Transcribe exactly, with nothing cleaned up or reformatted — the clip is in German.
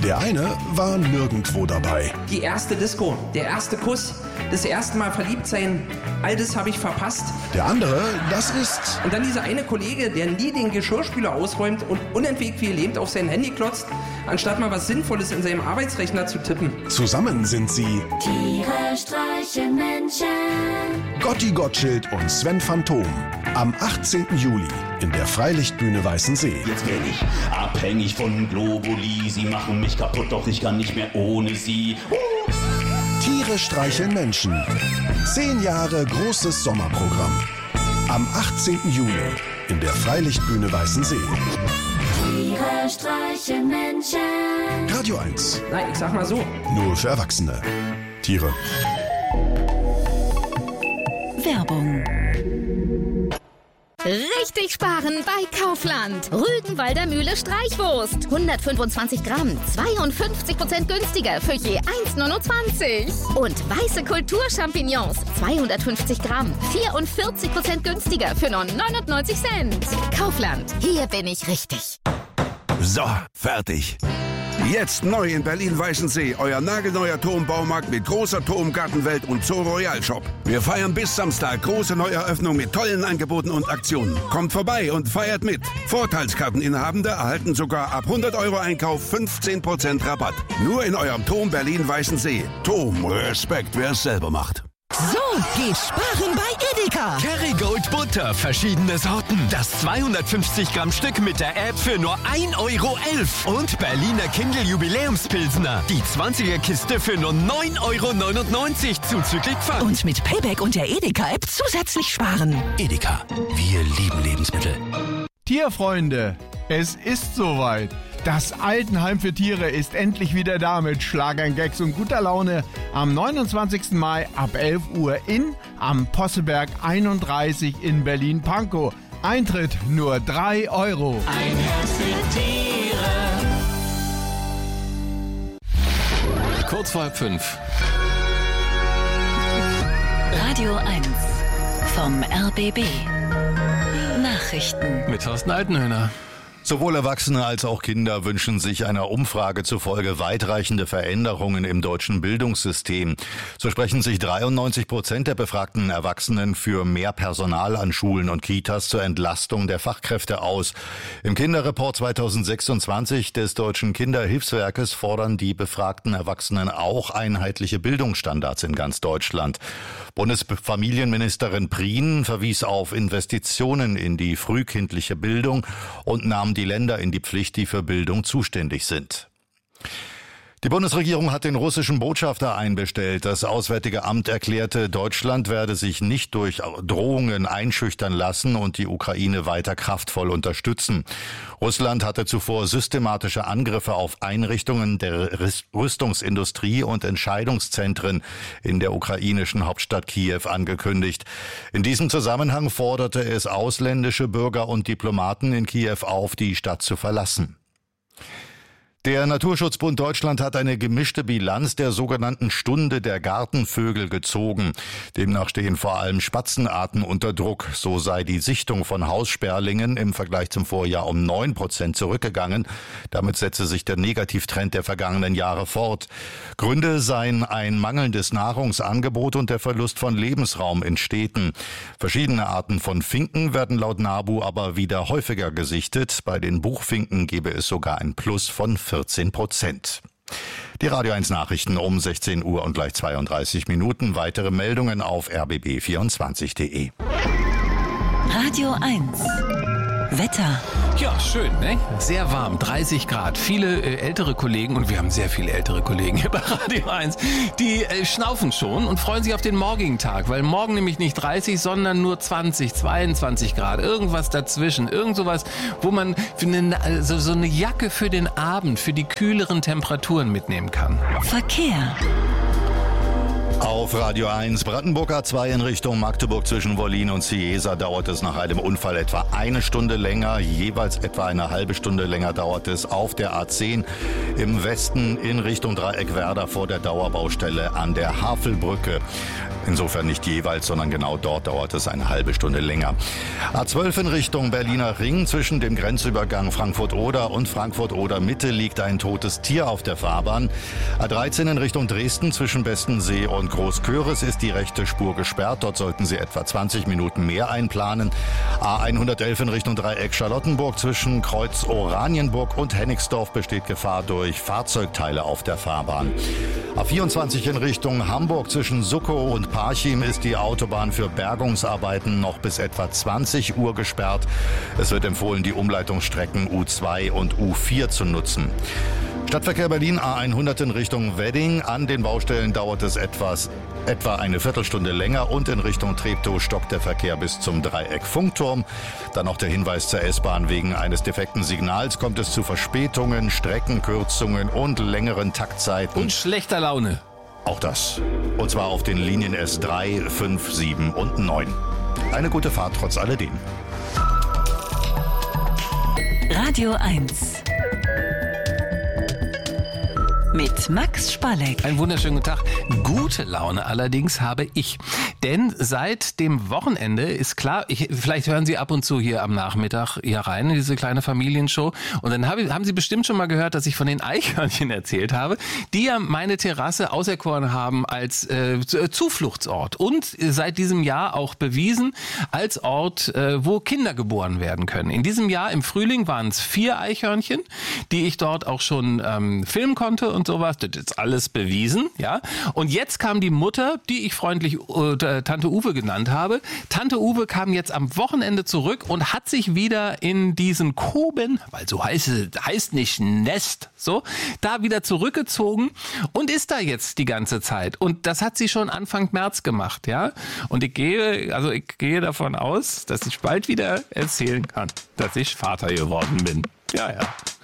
Der eine war nirgendwo dabei. Die erste Disco, der erste Kuss, das erste Mal verliebt sein, all das habe ich verpasst. Der andere, das ist... Und dann dieser eine Kollege, der nie den Geschirrspüler ausräumt und unentwegt wie gelähmt auf sein Handy klotzt, anstatt mal was Sinnvolles in seinem Arbeitsrechner zu tippen. Zusammen sind sie... Tiere streichen Menschen. Gotti Gottschild und Sven Phantom. Am achtzehnten Juli in der Freilichtbühne Weißensee. Jetzt bin ich abhängig von Globuli. Sie machen mich kaputt, doch ich kann nicht mehr ohne sie. Uh! Tiere streicheln Menschen. Zehn Jahre großes Sommerprogramm. Am achtzehnten Juli in der Freilichtbühne Weißensee. Tiere streichen Menschen. Radio eins. Nein, ich sag mal so. Nur für Erwachsene. Tiere. Werbung. Richtig sparen bei Kaufland. Rügenwalder Mühle Streichwurst. hundertfünfundzwanzig Gramm, zweiundfünfzig Prozent günstiger für je eins neunundzwanzig. Und weiße Kulturchampignons, zweihundertfünfzig Gramm, vierundvierzig Prozent günstiger für nur neunundneunzig Cent. Kaufland, hier bin ich richtig. So, fertig. Jetzt neu in Berlin-Weißensee, euer nagelneuer Turmbaumarkt mit großer Turmgartenwelt und Zoo Royal Shop. Wir feiern bis Samstag große Neueröffnung mit tollen Angeboten und Aktionen. Kommt vorbei und feiert mit. Vorteilskarteninhabende erhalten sogar ab hundert Euro Einkauf fünfzehn Prozent Rabatt. Nur in eurem Turm Berlin-Weißensee. Turm, Respekt, wer es selber macht. So, geh sparen bei Edeka. Kerrygold Butter, verschiedene Sorten. Das zweihundertfünfzig Gramm Stück mit der App für nur ein Euro elf. Und Berliner Kindl Jubiläumspilsner. Die zwanziger Kiste für nur neun Euro neunundneunzig zuzüglich Pfand. Und mit Payback und der Edeka-App zusätzlich sparen. Edeka, wir lieben Lebensmittel. Tierfreunde, es ist soweit. Das Altenheim für Tiere ist endlich wieder da mit Schlagern, Gags und guter Laune am neunundzwanzigsten Mai ab elf Uhr in am Posseberg einunddreißig in Berlin-Pankow. Eintritt nur drei Euro. Ein Herz für Tiere. Kurz vor halb fünf. Radio eins vom R B B. Nachrichten. Mit Thorsten Altenhöhner. Sowohl Erwachsene als auch Kinder wünschen sich einer Umfrage zufolge weitreichende Veränderungen im deutschen Bildungssystem. So sprechen sich dreiundneunzig Prozent der befragten Erwachsenen für mehr Personal an Schulen und Kitas zur Entlastung der Fachkräfte aus. Im Kinderreport zweitausendsechsundzwanzig des Deutschen Kinderhilfswerkes fordern die befragten Erwachsenen auch einheitliche Bildungsstandards in ganz Deutschland. Bundesfamilienministerin Prien verwies auf Investitionen in die frühkindliche Bildung und nahm die Länder in die Pflicht, die für Bildung zuständig sind. Die Bundesregierung hat den russischen Botschafter einbestellt. Das Auswärtige Amt erklärte, Deutschland werde sich nicht durch Drohungen einschüchtern lassen und die Ukraine weiter kraftvoll unterstützen. Russland hatte zuvor systematische Angriffe auf Einrichtungen der Rüstungsindustrie und Entscheidungszentren in der ukrainischen Hauptstadt Kiew angekündigt. In diesem Zusammenhang forderte es ausländische Bürger und Diplomaten in Kiew auf, die Stadt zu verlassen. Der Naturschutzbund Deutschland hat eine gemischte Bilanz der sogenannten Stunde der Gartenvögel gezogen. Demnach stehen vor allem Spatzenarten unter Druck. So sei die Sichtung von Haussperlingen im Vergleich zum Vorjahr um neun Prozent zurückgegangen. Damit setze sich der Negativtrend der vergangenen Jahre fort. Gründe seien ein mangelndes Nahrungsangebot und der Verlust von Lebensraum in Städten. Verschiedene Arten von Finken werden laut NABU aber wieder häufiger gesichtet. Bei den Buchfinken gebe es sogar ein Plus von vierzehn Prozent. Die Radio eins Nachrichten um sechzehn Uhr und gleich zweiunddreißig Minuten. Weitere Meldungen auf r b b vierundzwanzig punkt de. Radio eins. Wetter. Ja, schön, ne? Sehr warm, dreißig Grad. Viele äh, ältere Kollegen, und wir haben sehr viele ältere Kollegen hier bei Radio eins, die äh, schnaufen schon und freuen sich auf den morgigen Tag, weil morgen nämlich nicht dreißig, sondern nur zwanzig, zweiundzwanzig Grad. Irgendwas dazwischen, irgend sowas, wo man für eine, also so eine Jacke für den Abend, für die kühleren Temperaturen mitnehmen kann. Verkehr. Auf Radio eins Brandenburg A zwei in Richtung Magdeburg zwischen Wollin und Ciesa dauert es nach einem Unfall etwa eine Stunde länger. Jeweils etwa eine halbe Stunde länger dauert es auf der A zehn im Westen in Richtung Dreieckwerder vor der Dauerbaustelle an der Havelbrücke. Insofern nicht jeweils, sondern genau dort dauert es eine halbe Stunde länger. A zwölf in Richtung Berliner Ring zwischen dem Grenzübergang Frankfurt-Oder und Frankfurt-Oder-Mitte liegt ein totes Tier auf der Fahrbahn. A dreizehn in Richtung Dresden zwischen Bestensee und Großköris ist die rechte Spur gesperrt. Dort sollten Sie etwa zwanzig Minuten mehr einplanen. A hundertelf in Richtung Dreieck Charlottenburg zwischen Kreuz Oranienburg und Hennigsdorf besteht Gefahr durch Fahrzeugteile auf der Fahrbahn. A vierundzwanzig in Richtung Hamburg zwischen Suckow und Parchim ist die Autobahn für Bergungsarbeiten noch bis etwa zwanzig Uhr gesperrt. Es wird empfohlen, die Umleitungsstrecken U zwei und U vier zu nutzen. Stadtverkehr Berlin A hundert in Richtung Wedding. An den Baustellen dauert es etwas, etwa eine Viertelstunde länger und in Richtung Treptow stockt der Verkehr bis zum Dreieck Funkturm. Dann noch der Hinweis zur S-Bahn. Wegen eines defekten Signals kommt es zu Verspätungen, Streckenkürzungen und längeren Taktzeiten. Und schlechter Laune. Auch das. Und zwar auf den Linien S drei, fünf, sieben und neun. Eine gute Fahrt trotz alledem. Radio eins. Mit Max Spalleck. Einen wunderschönen guten Tag. Gute Laune allerdings habe ich. Denn seit dem Wochenende ist klar, ich, vielleicht hören Sie ab und zu hier am Nachmittag hier rein in diese kleine Familienshow. Und dann hab ich, haben Sie bestimmt schon mal gehört, dass ich von den Eichhörnchen erzählt habe, die ja meine Terrasse auserkoren haben als äh, Zufluchtsort. Und seit diesem Jahr auch bewiesen als Ort, äh, wo Kinder geboren werden können. In diesem Jahr im Frühling waren es vier Eichhörnchen, die ich dort auch schon ähm, filmen konnte und sowas. Das ist alles bewiesen, ja. Und jetzt kam die Mutter, die ich freundlich äh, Tante Uwe genannt habe. Tante Uwe kam jetzt am Wochenende zurück und hat sich wieder in diesen Koben, weil so heißt es, heißt nicht Nest, so, da wieder zurückgezogen und ist da jetzt die ganze Zeit. Und das hat sie schon Anfang März gemacht, ja. Und ich gehe, also ich gehe davon aus, dass ich bald wieder erzählen kann, dass ich Vater geworden bin. Ja, ja.